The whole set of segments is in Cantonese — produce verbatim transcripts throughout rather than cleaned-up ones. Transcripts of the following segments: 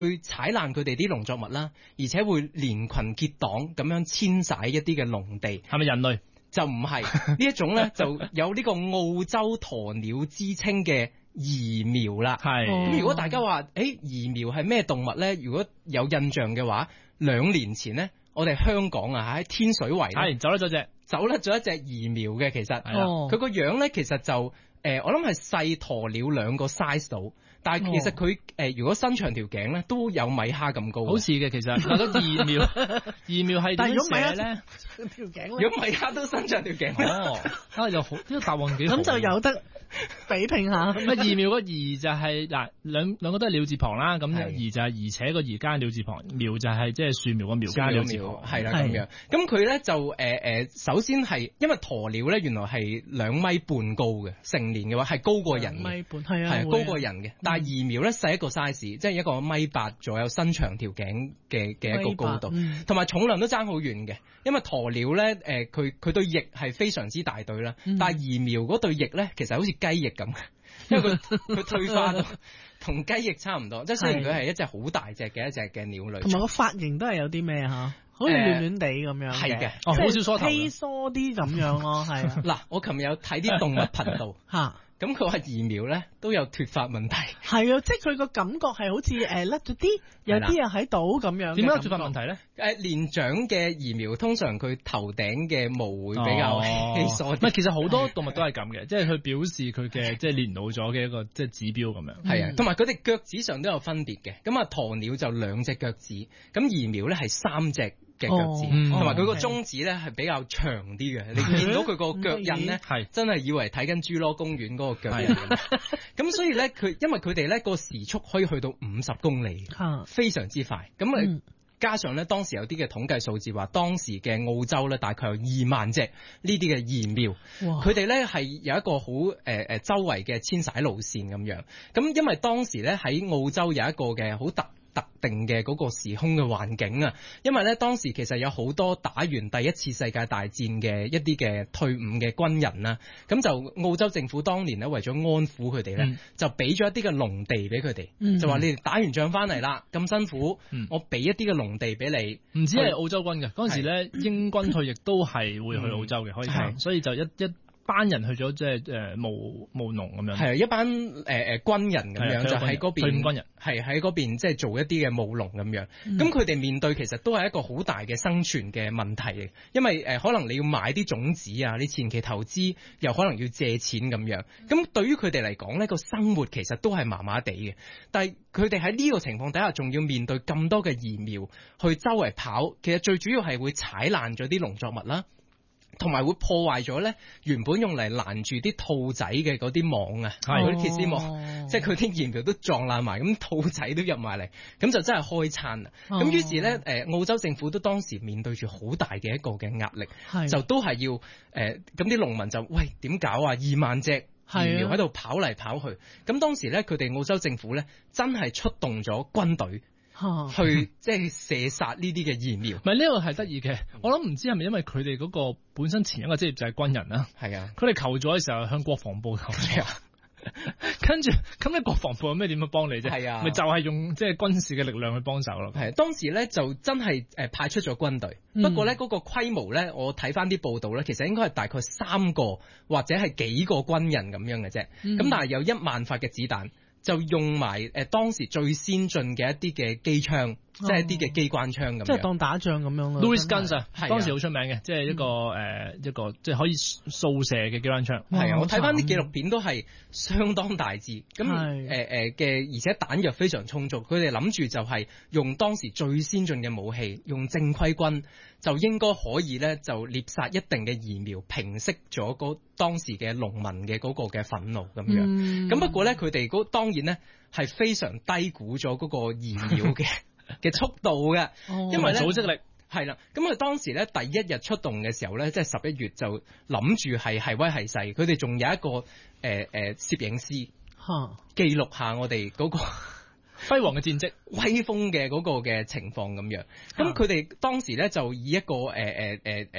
去踩爛佢哋啲農作物啦，而且會連群結黨咁樣遷徙一啲嘅農地。 係咪人類？ 就唔係呢一種咧，就有呢個澳洲鴕鳥之稱嘅鴯鶓啦。 係咁如果大家話，誒鴯鶓係咩動物咧？如果有印象嘅話，兩年前咧，我哋香港啊喺天水圍係走甩咗隻， 走甩咗一隻鴯鶓嘅。其實佢個樣咧，其實就誒、呃，我諗係細鴕鳥兩個 size 到。但係其實佢誒、呃，如果伸長條頸咧，都有米蝦咁高。 好似嘅其實，但係個鴯鶓，鴯鶓係點寫咧？ 條頸如果米蝦都伸長條頸， 哦，啊又好，呢個答案幾好。 咁就有得比拼下。 咁啊，鴯鶓個鴯就係、是、嗱兩兩個都係鳥字旁啦，咁鴯就係而且個而加鳥字旁，苗就係即係樹苗個苗加鳥字旁， 係啦咁樣。咁佢咧就誒誒、呃，首先係因為鴕鳥咧原來係兩米半高嘅，成年嘅話係高過人嘅， 兩米半係啊， 係高過人嘅。但係鴯鶓咧細一個 size，即係一個米八左右，伸長條頸嘅嘅一個高度，同埋、嗯、重量都爭好遠嘅。因為鴕鳥咧誒，佢佢對翼係非常之大對啦，嗯、但係鴯鶓嗰對翼咧其實好似雞翼咁，因為佢佢退化到同雞翼差唔多，即係雖然佢係一隻好大隻嘅一隻嘅鳥類，同埋個髮型都係有啲咩嚇？好似亂亂地咁樣，係嘅， 哦，好少梳頭， 稀疏啲咁樣咯，係啊。 嗱，我琴日有睇啲動物頻道嚇。咁佢話鴯鶓咧都有脫髮問題， 係啊，即係佢個感覺係好似誒甩咗啲，有啲又喺度咁樣。 點解脫髮問題咧？ 誒年長嘅鴯鶓通常佢頭頂嘅毛會比較稀疏。唔係， 其實好多動物都係咁嘅，即係佢表示佢嘅即係年老咗嘅一個即係指標咁樣。 係啊，同埋佢哋腳趾上都有分別嘅。咁啊，鴕鳥就兩隻腳趾，咁鴯鶓咧係三隻嘅腳趾，同埋佢個中指咧係比較長啲嘅。你見到佢個腳印咧，係真係以為睇緊侏羅公園嗰個腳印。咁所以咧，佢因為佢哋咧個時速可以去到五十公里，非常之快。咁啊、嗯，加上咧當時有啲嘅統計數字話，當時嘅澳洲咧大概有二萬隻呢啲嘅鴯鶓，佢哋咧係有一個好誒誒周圍嘅遷徙路線咁樣。咁因為當時咧喺澳洲有一個嘅好特特定嘅嗰個時空嘅環境啊，因為咧當時其實有好多打完第一次世界大戰嘅一啲嘅退伍嘅軍人啦，咁就澳洲政府當年咧為咗安撫佢哋咧，嗯、就俾咗一啲嘅農地俾佢哋，嗯、就話你哋打完仗翻嚟啦，咁辛苦，嗯、我俾一啲嘅農地俾你。 唔止係澳洲軍嘅，嗰陣時咧英軍退役都係會去澳洲嘅，可以係，所以就一一。班人去咗即係誒務務農咁樣， 係一班誒誒、呃、軍人咁樣，就喺嗰邊， 退伍軍人係喺嗰邊即係做一啲嘅務農咁樣。咁佢哋面對其實都係一個好大嘅生存嘅問題嘅，因為誒、呃、可能你要買啲種子啊，你前期投資又可能要借錢咁樣。咁對於佢哋嚟講呢個生活其實都係麻麻地嘅。但係佢哋喺呢個情況底下，仲要面對咁多嘅鴯鶓去周圍跑，其實最主要係會踩爛咗啲農作物啦。同埋會破壞咗咧原本用嚟攔住啲兔仔嘅嗰啲網啊，嗰啲鐵絲網，哦、即係佢啲鴯鶓都撞爛埋，咁兔仔都入埋嚟，咁就真係開餐啦。咁、哦、於是咧，誒澳洲政府都當時面對住好大嘅一個嘅壓力，是就都係要誒，咁啲農民就喂點搞啊？二萬隻鴯鶓喺度跑嚟跑去，咁當時咧佢哋澳洲政府咧真係出動咗軍隊。去即係射殺呢啲嘅鴯鶓， 唔係呢個係得意嘅。我諗唔知係咪因為佢哋嗰個本身前一個職業就係軍人啦。 係啊， 佢哋求助嘅時候向國防部求助，跟住咁你國防部有咩點樣幫你啫？係啊，咪就係用即係軍事嘅力量去幫手咯。 係當時咧就真係誒派出咗軍隊，嗯、不過咧嗰個規模咧，我睇翻啲報道咧，其實應該係大概三個或者係幾個軍人咁樣嘅啫。咁、嗯、但係有一萬發嘅子彈。就用埋誒、呃、當時最先進嘅一啲嘅機槍，哦、即係一啲嘅機關槍咁樣， 即係當打仗咁樣咯。 Louis Guns 啊，當時好出名嘅，即係一個誒、嗯呃、一個即係可以掃射嘅機關槍。係啊，我睇翻啲紀錄片都係相當大致，咁誒誒嘅，而且彈藥非常充足。佢哋諗住就係用當時最先進嘅武器，用正規軍就應該可以咧，就獵殺一定嘅鴯鶓，平息咗嗰當時嘅農民嘅嗰個嘅憤怒咁樣。咁、嗯、不過咧，佢哋嗰當然咧係非常低估咗嗰個鴯鶓嘅嘅速度嘅，哦、因為咧組織力係啦。咁佢當時咧第一日出動嘅時候咧，即係十一月就諗住係係威係勢。佢哋仲有一個誒誒攝影師嚇記錄下我哋嗰、嗰個輝煌嘅戰績、 威風嘅嗰個嘅情況咁樣。咁佢哋當時咧就以一個誒誒誒誒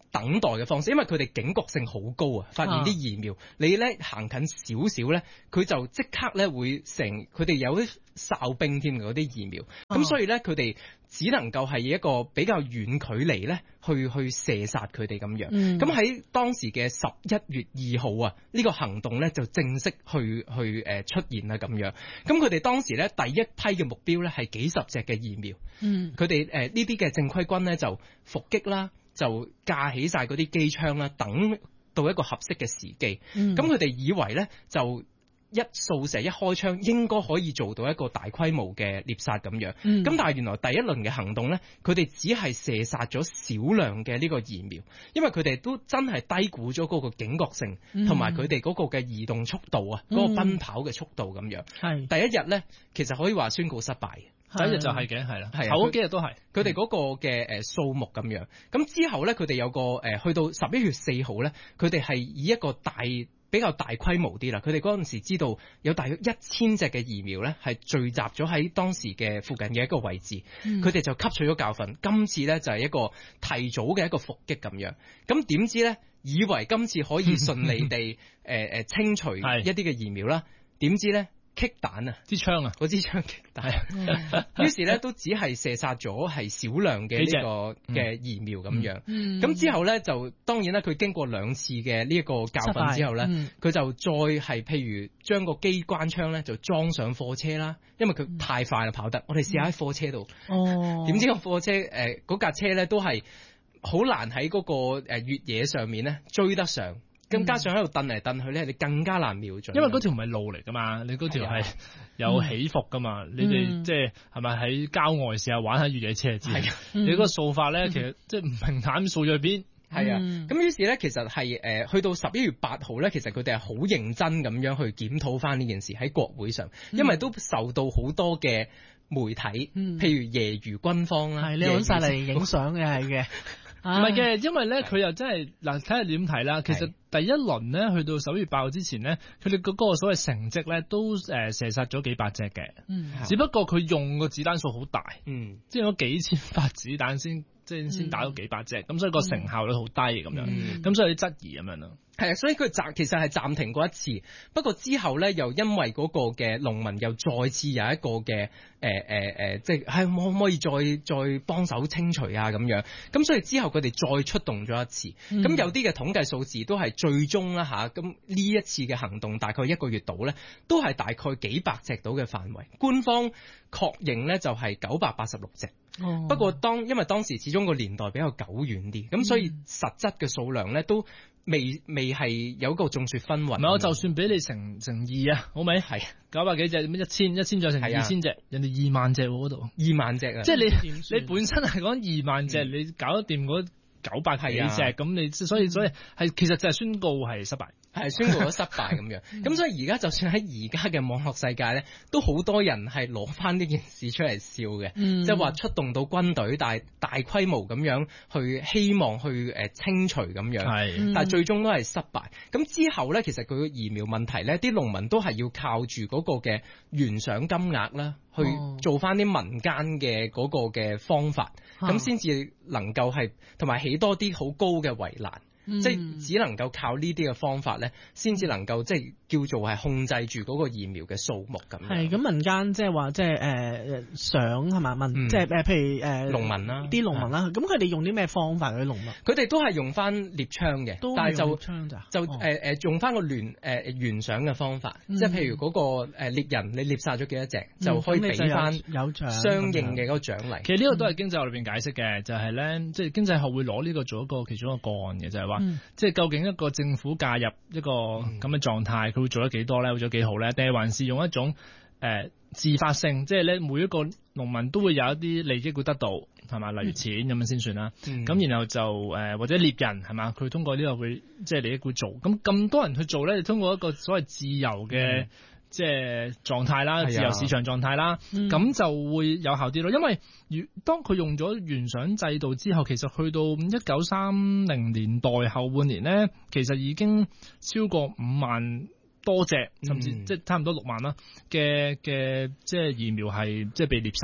等待嘅方式，因為佢哋警覺性好高啊，發現啲疫苗，啊、你咧行近少少咧，佢就即刻咧會成，佢哋有啲哨兵添嘅嗰啲疫苗，咁、啊、所以咧佢哋只能夠係一個比較遠距離咧去去射殺佢哋咁樣。咁喺、嗯、當時嘅十一月二號啊，呢、這個行動咧就正式去去誒出現啦咁樣。咁佢哋當時咧第一批嘅目標咧係幾十隻嘅疫苗，佢哋誒呢啲嘅正規軍咧就伏擊啦。就架起晒嗰啲機槍啦，等到一個合適嘅時機。咁佢哋以為咧，就一掃射一開槍，應該可以做到一個大規模嘅獵殺咁樣。咁、嗯、但係原來第一輪嘅行動咧，佢哋只係射殺咗少量嘅呢個疫苗，因為佢哋都真係低估咗嗰個警覺性，同埋佢哋嗰個嘅移動速度啊，嗰、嗯、個奔跑嘅速度咁樣。係、嗯、第一日咧，其實可以話宣告失敗。 第一日就係嘅，係啦，頭嗰幾日都係佢哋嗰個嘅誒數目咁樣。咁之後咧，佢哋有個誒去到十一月四號咧，佢哋係以一個大比較大規模啲啦。佢哋嗰陣時知道有大約一千隻嘅疫苗咧係聚集咗喺當時嘅附近嘅一個位置，佢哋、嗯、就吸取咗教訓。今次咧就係一個提早嘅一個伏擊咁樣。咁點知咧，以為今次可以順利地誒誒清除一啲嘅疫苗啦，點知咧？棘彈啊！支槍啊！嗰支槍棘彈，於是咧都只係射殺咗係少量嘅呢個嘅疫苗咁樣。咁、嗯嗯、之後咧就當然啦，佢經過兩次嘅呢一個教訓之後咧，佢、嗯、就再係譬如將個機關槍咧就裝上貨車啦，因為佢太快啦跑得。我哋試下喺貨車度，點、哦、知個貨車誒嗰架車咧都係好難喺嗰個誒越野上面咧追得上。咁加上喺度蹬嚟蹬去咧，你更加難瞄準。 因為嗰條唔係路嚟噶嘛，你嗰條係有起伏噶嘛。嗯、你哋即係係咪喺郊外試下玩下越野車就知？係、嗯、你嗰個掃法咧，其實即係唔平坦掃咗去邊。 係啊，咁於是咧，其實係誒、呃、去到十一月八號咧，其實佢哋係好認真咁樣去檢討翻呢件事喺國會上，因為都受到好多嘅媒體，嗯、譬如揶揄軍方啦， 係你揾晒嚟影相嘅係嘅。 唔係嘅，因為咧佢又真係嗱，睇下點睇啦。其實第一輪咧去到十一月八號之前咧，佢哋嗰個所謂成績咧都誒射殺咗幾百隻嘅，嗯、只不過佢用個子彈數好大，嗯、即係用咗幾千發子彈先即係先打到幾百隻，咁、嗯、所以個成效率好低咁樣，咁、嗯、所以啲質疑咁樣咯。 係啊，所以佢暫其實係暫停過一次，不過之後咧又因為嗰個嘅農民又再次有一個嘅誒誒誒，即係係可唔可以再再幫手清除啊咁樣，咁所以之後佢哋再出動咗一次，咁、嗯、有啲嘅統計數字都係最終啦吓，咁、啊、呢一次嘅行動大概一個月度咧，都係大概幾百隻到嘅範圍，官方確認咧就係九百八十六隻。哦、不過當因為當時始終個年代比較久遠啲，咁、嗯、所以實質嘅數量咧都未未係有個眾說紛紜。 唔係，我就算俾你乘乘二啊，好未？係九百幾隻，一千一千再乘二千隻，人哋二萬隻嗰度， 二萬隻啊！ 即係你你本身係講二萬隻，嗯、你搞得掂嗰九百幾隻，咁你所以所以係其實就係宣告係失敗。 係宣告咗失敗咁樣，咁所以而家就算喺而家嘅網絡世界咧，都好多人係攞翻呢件事出嚟笑嘅，即係話出動到軍隊，但係大規模咁樣去希望去誒清除咁樣，係，但係最終都係失敗。咁之後咧，其實佢個疫苗問題咧，啲農民都係要靠住嗰個嘅懸賞金額啦，去做翻啲民間嘅嗰個嘅方法，咁先至能夠係同埋起多啲好高嘅圍欄。嗯、即係只能夠靠呢啲嘅方法咧，先至能夠即係叫做係控制住嗰個疫苗嘅數目咁。 係咁民間即係話即係誒想係嘛民，即係誒譬如誒、呃、 農民啦， 啲農民啦，咁佢哋用啲咩方法嗰啲農民？佢哋都係用翻獵槍嘅，但係就槍咋就誒誒、呃、用翻個聯誒懸賞嘅方法，嗯、即係譬如嗰個誒獵人你獵殺咗幾多隻，嗯、就可以俾翻有獎相應嘅嗰個獎勵。 其實呢個都係經濟學裏邊解釋嘅，就係、是、咧，即係經濟學會攞呢個做一個其中一個個案嘅，就係、是、話。嗯、即係究竟一個政府介入一個咁嘅狀態，佢會做得幾多咧？會做得幾好咧？定係還是用一種誒、呃、自發性，即係咧每一個農民都會有一啲利益會得到，係嘛？例如錢咁樣先算啦。咁、嗯、然後就誒、呃、或者獵人係嘛？佢通過呢個會即係利益會做。咁咁多人去做咧，你通過一個所謂自由嘅。嗯即係狀態啦，自由市場狀態啦，咁、嗯、就會有效啲咯。因為如當佢用咗懸賞制度之後，其實去到一九三零年代後半年咧，其實已經超過五萬多隻，甚至、嗯、即係差唔多六萬啦嘅嘅即係疫苗係即係被獵殺啊。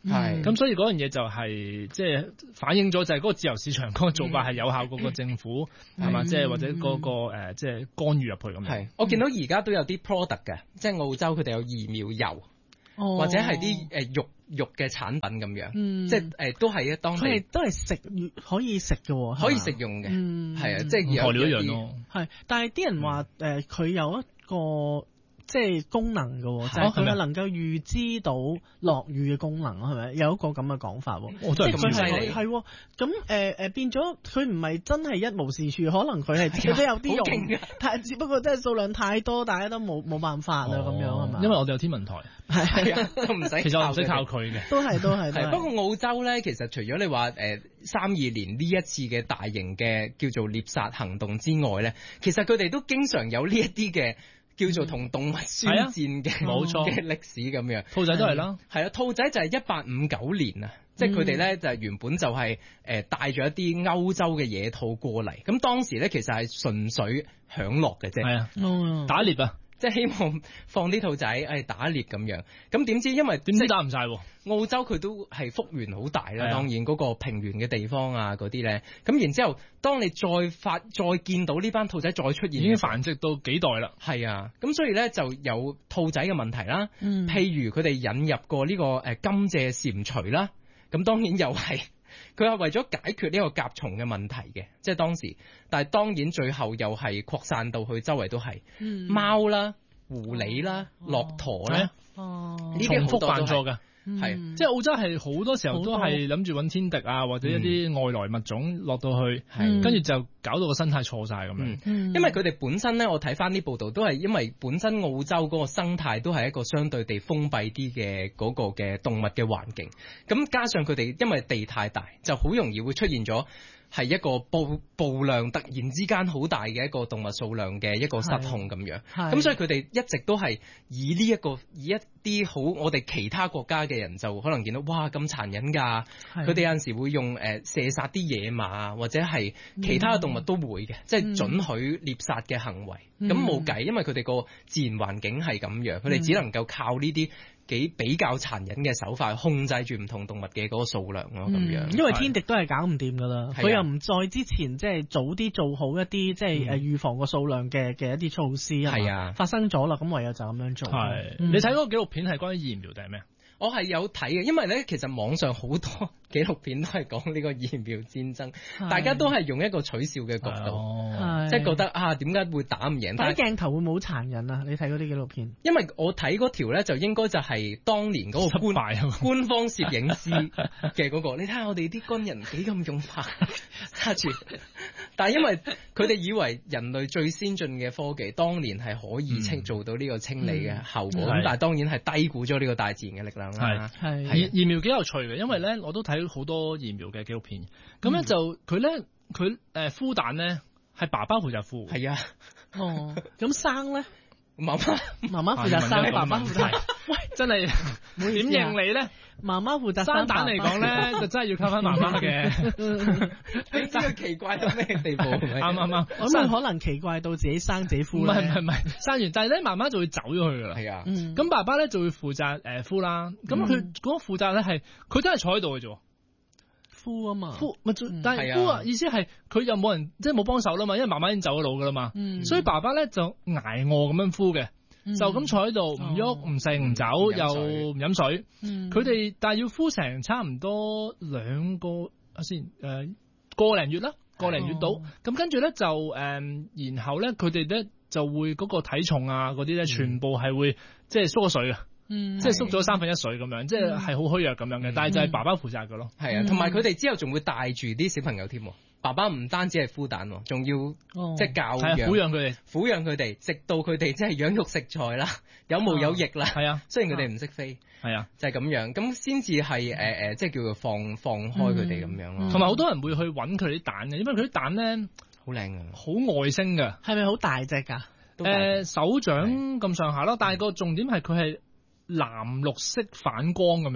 係咁，所以嗰樣嘢就係即係反映咗就係嗰個自由市場嗰個做法係有效過個政府係嘛，即係或者嗰個誒即係干預入去咁樣。 係，我見到而家都有啲 product 嘅，即係澳洲佢哋有移苗油。哦、或者係啲誒肉肉嘅產品咁樣，嗯、即係誒、呃、都係一當地，佢哋都係食可以食嘅喎， 可以食用嘅，係、嗯、啊，即係材料一樣咯。 係，但係啲人話誒佢有一個即係功能嘅，就係佢係能夠預知到落雨嘅功能，係咪有一個咁嘅講法？ 我真係咁犀利， 係咁誒誒變咗佢唔係真係一無是處，可能佢係佢都有啲用，但係只不過真係數量太多，大家都冇冇辦法啦咁、哦、樣係嘛？ 因為我哋有天文台， 係啊，都唔使， 其實我唔使靠佢嘅， 都係都係。係不過澳洲咧，其實除咗你話誒三二年呢一次嘅大型嘅叫做獵殺行動之外咧，其實佢哋都經常有呢一啲嘅。叫做同動物宣戰嘅冇錯嘅歷史咁樣， 兔仔都係啦， 係啊，兔仔就係一八五九年啊，嗯、即係佢哋咧就係原本就係誒帶咗一啲歐洲嘅野兔過嚟，咁當時咧其實係純粹享樂嘅啫，係啊， 嗯、打獵啊。 即係希望放啲兔仔誒打獵咁樣，咁點知因為點知打唔晒？ 澳洲佢都係幅員好大啦，當然嗰個平原嘅地方啊嗰啲咧，咁然之後當你再發再見到呢班兔仔再出現，已經繁殖到幾代啦。 係啊，咁所以咧就有兔仔嘅問題啦。嗯、譬如佢哋引入過呢個誒甘蔗蟾蜍啦，咁當然又係。佢係為咗解決呢個甲蟲嘅問題嘅，即係當時，但係當然最後又係擴散到去周圍都係、嗯、貓啦、狐狸啦、駱駝啦，呢啲好多都係。係，嗯、即係澳洲係好多時候都係諗住揾天敵啊，或者一啲外來物種落到去，跟住、嗯、就搞到個生態錯晒咁樣。嗯、因為佢哋本身咧，我睇翻啲報道都係因為本身澳洲嗰個生態都係一個相對地封閉啲嘅嗰個嘅動物嘅環境，咁加上佢哋因為地太大，就好容易會出現咗。係一個暴暴量突然之間好大嘅一個動物數量嘅一個失控咁樣，咁所以佢哋一直都係以呢、這、一個以一啲好我哋其他國家嘅人就可能見到哇咁殘忍㗎，佢哋有陣時會用誒、呃、射殺啲野馬或者係其他嘅動物都會嘅，嗯、即係准許獵殺嘅行為，咁冇計，因為佢哋個自然環境係咁樣，佢哋只能夠靠呢啲。幾比較殘忍嘅手法控制住唔同動物嘅嗰個數量咯，咁樣、嗯。 因為天敵都係搞唔掂噶啦，佢、啊、又唔在之前即係早啲做好一啲即係誒預防個數量嘅嘅一啲措施係啊，發生咗啦，咁唯有就咁樣做。 係，嗯、你睇嗰個紀錄片係關於疫苗定係咩？ 我係有睇嘅，因為咧其實網上好多紀錄片都係講呢個疫苗戰爭，是大家都係用一個取笑嘅角度，哦、即係覺得啊點解會打唔贏？ 但係鏡頭會唔會好殘忍啊？你睇嗰啲紀錄片？ 因為我睇嗰條咧就應該就係當年嗰個官官方攝影師嘅嗰、嗰個，你睇下我哋啲軍人幾咁勇猛揸住，但係因為佢哋以為人類最先進嘅科技當年係可以清做到呢個清理嘅效果，咁、嗯、但係當然係低估咗呢個大自然嘅力量。 係係疫疫苗幾有趣嘅，因為咧我都睇好多疫苗嘅紀錄片，咁咧、嗯、就佢咧佢誒孵蛋咧係爸爸負責孵， 係啊， 哦，咁生咧媽媽媽媽負責生，爸爸負責， 喂，真係點認你咧？ 媽媽負責生蛋嚟講咧，就真係要靠翻媽媽嘅。 你知佢奇怪到咩地步？啱啱啱， 我諗可能奇怪到自己生自己孵。 唔係唔係唔係，生完，但係咧媽媽就會走咗去噶啦。 係啊， 咁爸爸咧就會負責誒孵啦。咁佢嗰個負責咧係，佢真係坐喺度嘅啫。 孵啊嘛， 孵咪但係孵啊意思係佢又冇人即係冇幫手啦嘛，因為媽媽已經走咗路噶啦嘛。所以爸爸咧就挨餓咁樣孵嘅。就咁坐喺度唔喐唔食唔走又唔飲水，佢哋但係要孵成差唔多兩個啊先誒個零月啦，個零月到咁跟住咧就誒，然後咧佢哋咧就會嗰個體重啊嗰啲咧全部係會即係縮咗水啊，即係縮咗三分一水咁樣，即係係好虛弱咁樣嘅，但係就係爸爸負責嘅咯。 係啊，同埋佢哋之後仲會帶住啲小朋友添。爸爸唔單止係孵蛋，仲要、哦、即係教養、 撫養佢哋， 撫養佢哋，直到佢哋即係養育食材啦，有毛有翼啦。係啊，雖然佢哋唔識飛，係啊，就係咁樣，咁先至係誒誒，即係叫做放放開佢哋咁樣咯。 同埋好多人會去揾佢啲蛋嘅，因為佢啲蛋咧好靚啊， 好外星㗎， 係咪好大隻㗎？ 誒、呃、手掌咁上下咯，但係個重點係佢係藍綠色反光咁樣嘅。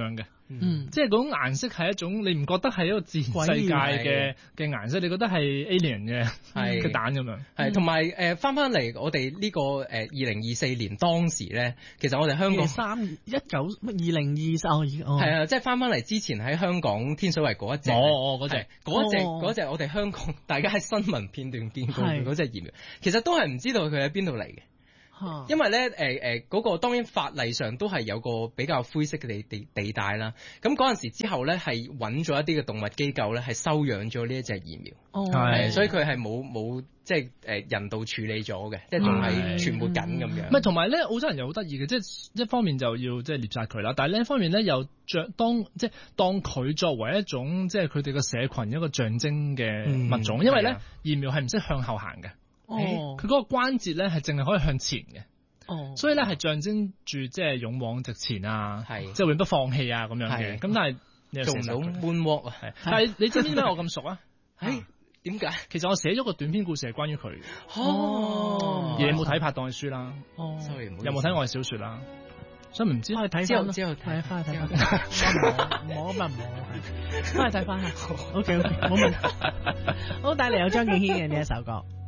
嗯，即係嗰種顏色係一種你唔覺得係一個自然世界嘅嘅顏色，你覺得係 alien 嘅係嘅蛋咁樣。 係同埋誒翻翻嚟我哋呢個誒二零二四年當時咧，其實我哋香港三一九二零二三哦， 係啊，即係翻翻嚟之前喺香港天水圍嗰一隻， 哦哦嗰隻嗰隻嗰隻我哋香港大家喺新聞片段見過嗰隻疫苗，其實都係唔知道佢喺邊度嚟嘅。因為咧，誒誒嗰個當然法例上都係有個比較灰色嘅地地地帶啦。咁嗰陣時之後咧，係揾咗一啲嘅動物機構咧，係收養咗呢一隻疫苗。 哦， 係，所以佢係冇冇即係誒人道處理咗嘅，即係仲係存活緊咁樣。 唔係，同埋咧，澳洲人又好得意嘅，即係一方面就要即係獵殺佢啦，但係另一方面咧又著當即係當佢作為一種即係佢哋嘅社群一個象徵嘅物種，嗯、因為咧疫苗係唔識向後行嘅。哦，佢嗰個關節咧係淨係可以向前嘅，哦，所以咧係象徵住即係勇往直前啊，係即係永不放棄啊咁樣嘅。咁但係你做唔到 moonwalk 啊， 但係你知唔知點解我咁熟啊？ 誒點解？ 其實我寫咗個短篇故事係關於佢。哦，而你冇睇拍檔嘅書啦，哦，有冇睇我嘅小說啦？所以唔知， 翻去睇之後之後睇翻去睇翻，唔好唔好唔好，翻去睇翻下。OK OK，冇問題。好，帶嚟有張敬軒嘅呢一首歌。